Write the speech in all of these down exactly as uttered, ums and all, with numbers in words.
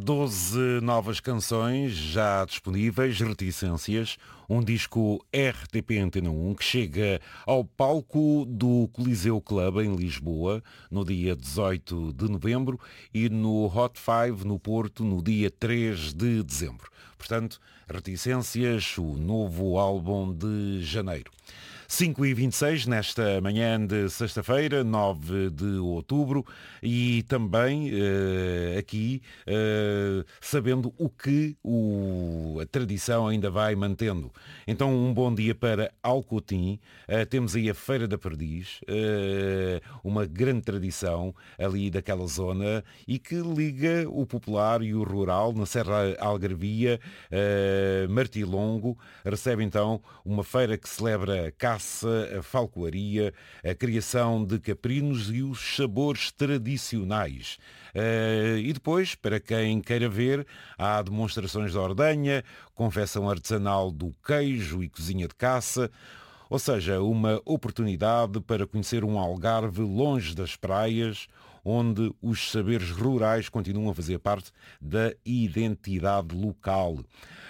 doze novas canções já disponíveis, Reticências, um disco R T P Antena um que chega ao palco do Coliseu Club em Lisboa no dia dezoito de novembro e no Hot Five no Porto no dia três de dezembro. Portanto, Reticências, o novo álbum de janeiro. cinco e vinte e seis nesta manhã de sexta-feira, nove de outubro, e também uh, aqui uh, sabendo o que o, a tradição ainda vai mantendo. Então um bom dia para Alcotim, uh, temos aí a Feira da Perdiz, uh, uma grande tradição ali daquela zona e que liga o popular e o rural na Serra Algarvia, uh, Martilongo, recebe então uma feira que celebra caça, a falcoaria, a criação de caprinos e os sabores tradicionais. Uh, e depois, para quem queira ver, há demonstrações de ordenha, confecção artesanal do queijo e cozinha de caça, ou seja, uma oportunidade para conhecer um Algarve longe das praias, onde os saberes rurais continuam a fazer parte da identidade local.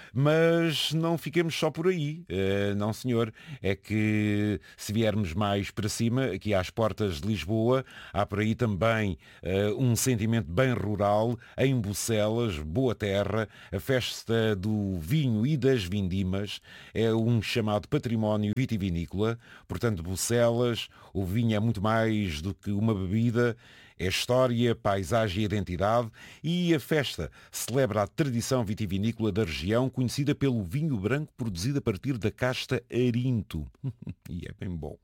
Mas não fiquemos só por aí, uh, não senhor, é que se viermos mais para cima, aqui às portas de Lisboa, há por aí também uh, um sentimento bem rural, em Bucelas, Boa Terra, a festa do vinho e das vindimas, é um chamado património vitivinícola, portanto Bucelas, o vinho é muito mais do que uma bebida, é história, paisagem e identidade, e a festa celebra a tradição vitivinícola da região, conhecida pelo vinho branco produzido a partir da casta Arinto. E é bem bom.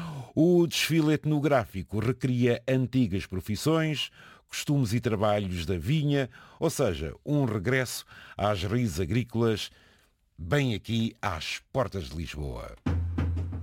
O desfile etnográfico recria antigas profissões, costumes e trabalhos da vinha, ou seja, um regresso às raízes agrícolas, bem aqui às portas de Lisboa.